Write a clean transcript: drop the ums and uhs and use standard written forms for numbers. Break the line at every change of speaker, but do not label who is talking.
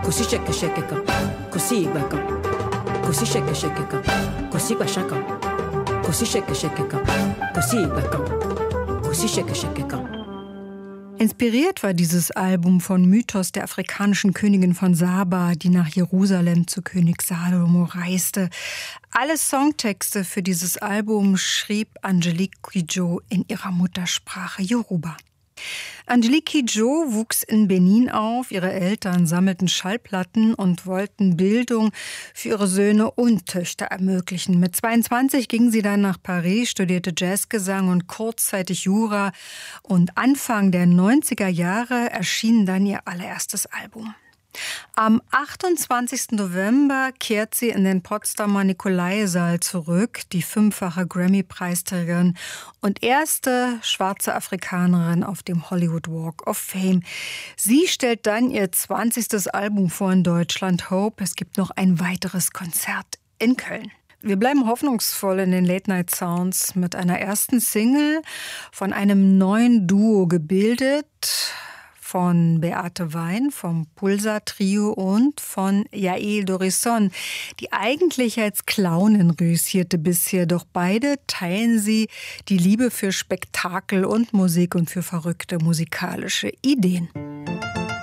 così shake shake ka, così baka, così shake shake ka, così bashaka, così shake shake ka, così baka, così shake shake ka.
Inspiriert war dieses Album von Mythos der afrikanischen Königin von Saba, die nach Jerusalem zu König Salomo reiste. Alle Songtexte für dieses Album schrieb Angelique Kidjo in ihrer Muttersprache Yoruba. Angelique Kidjo wuchs in Benin auf. Ihre Eltern sammelten Schallplatten und wollten Bildung für ihre Söhne und Töchter ermöglichen. Mit 22 ging sie dann nach Paris, studierte Jazzgesang und kurzzeitig Jura. Und Anfang der 90er Jahre erschien dann ihr allererstes Album. Am 28. November kehrt sie in den Potsdamer Nikolaisaal zurück, die 5-fache Grammy-Preisträgerin und erste schwarze Afrikanerin auf dem Hollywood Walk of Fame. Sie stellt dann ihr 20. Album vor in Deutschland, Hope. Es gibt noch ein weiteres Konzert in Köln. Wir bleiben hoffnungsvoll in den Late-Night-Sounds mit einer ersten Single von einem neuen Duo gebildet, von Beate Wein vom Pulsar-Trio und von Yael Dorisson, die eigentlich als Clownin rüsierte bisher, doch beide teilen sie die Liebe für Spektakel und Musik und für verrückte musikalische Ideen.